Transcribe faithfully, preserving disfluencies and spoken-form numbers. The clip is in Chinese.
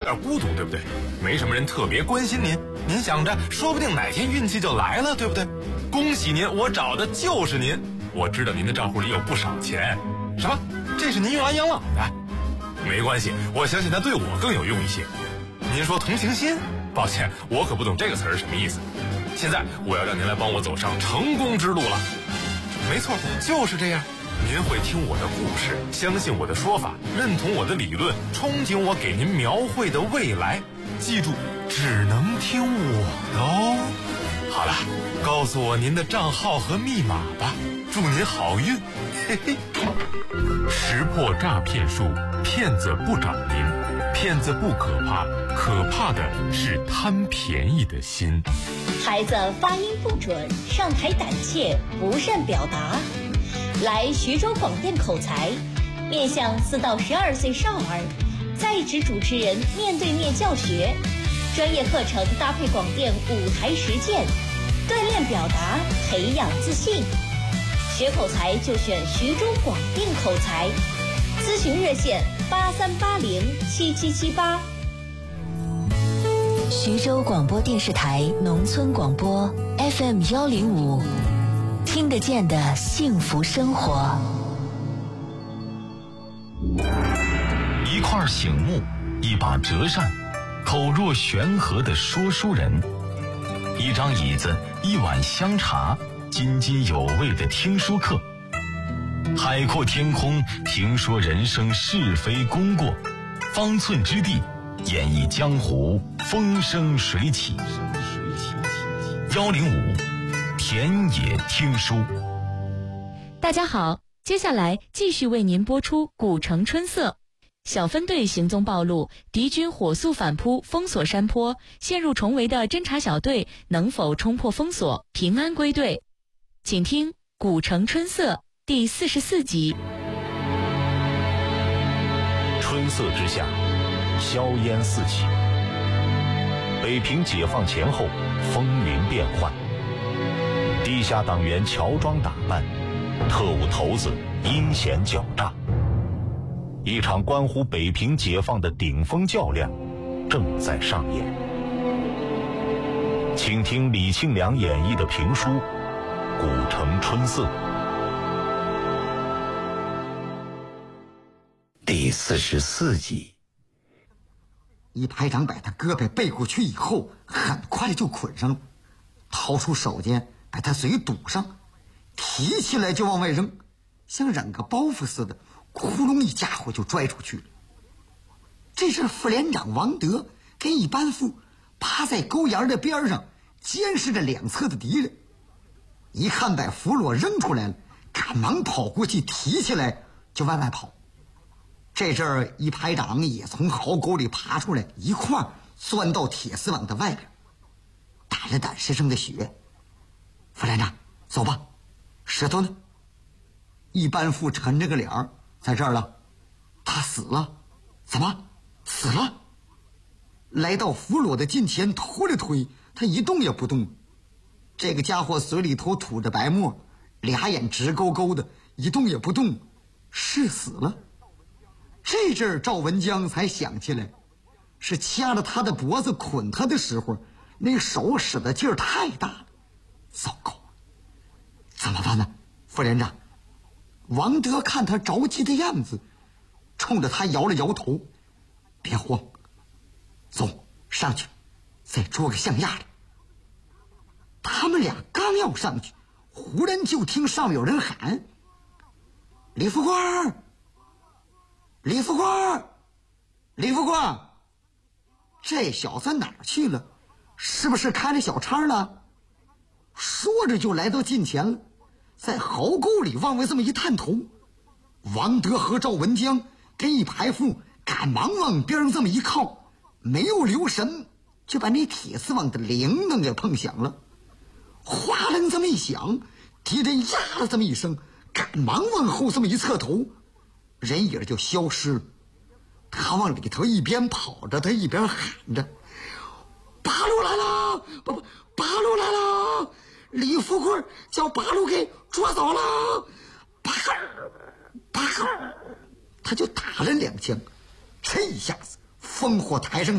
点孤独，对不对？没什么人特别关心您，您想着说不定哪天运气就来了，对不对？恭喜您，我找的就是您。我知道您的账户里有不少钱。什么？这是您用来养老的？没关系，我相信它对我更有用一些。您说同情心？抱歉，我可不懂这个词儿什么意思。现在我要让您来帮我走上成功之路了。没错，就是这样。您会听我的故事，相信我的说法，认同我的理论，憧憬我给您描绘的未来。记住，只能听我的哦。好了，告诉我您的账号和密码吧，祝您好运。嘿嘿。识破诈骗术，骗子不找您，骗子不可怕，可怕的是贪便宜的心。 孩子发音不准，上台胆怯，不善表达，来徐州广电口才，面向四到十二岁少儿，在职主持人面对面教学，专业课程搭配广电舞台实践，锻炼表达，培养自信。学口才就选徐州广电口才，咨询热线八三八零七七七八。 徐州广播电视台农村广播 F M 幺零五，听得见的幸福生活。 一块醒目，一把折扇，口若悬河的说书人，一张椅子，一碗香茶，津津有味的听书课。海阔天空，评说人生是非功过，方寸之地，演绎江湖风生水起。幺零五田野听书。 大家好，接下来继续为您播出古城春色。小分队行踪暴露，敌军火速反扑，封锁山坡，陷入重围的侦察小队能否冲破封锁，平安归队？请听《古城春色》第四十四集。 春色之下，硝烟四起。北平解放前后，风云变幻。地下党员乔装打扮，特务头子阴险狡诈。一场关乎北平解放的顶峰较量正在上演。请听李庆良演绎的评书《古城春色》 第四十四集。 一排长把他胳膊背过去以后，很快的就捆上了，掏出手笺把他嘴堵上，提起来就往外扔，像扔个包袱似的，窟窿一家伙就拽出去了。这是副连长王德跟一班副趴在沟沿的边上监视着两侧的敌人，一看把俘虏扔出来了，赶忙跑过去提起来就往外跑。这阵儿一排长也从壕沟里爬出来，一块钻到铁丝网的外边，掸了掸身上的血。副连长，走吧。石头呢？一班副沉着个脸儿，在这儿了。他死了？怎么死了？来到俘虏的近前，推了推，他一动也不动。这个家伙嘴里头吐着白沫，俩眼直勾勾的，一动也不动，是死了。这阵儿赵文江才想起来，是掐着他的脖子捆他的时候，那手使的劲儿太大了。糟糕，怎么办呢？副连长王德看他着急的样子，冲着他摇了摇头，别慌，走上去，再捉个像样的。他们俩刚要上去，忽然就听上面有人喊：李副官，李副官，李副官！这小子哪儿去了？是不是开了小差了？说着就来到近前了，在壕沟里往外这么一探头。王德和赵文江跟一排副赶忙往边上这么一靠，没有留神就把那铁丝网的铃铛给碰响了。哗楞这么一响，敌人呀了这么一声，赶忙往后这么一侧头，人影就消失了。他往里头一边跑着，他一边喊着：八路来了，八八路来了，李富贵叫八路给捉走了。啪啪，他就打了两枪，这一下子烽火台上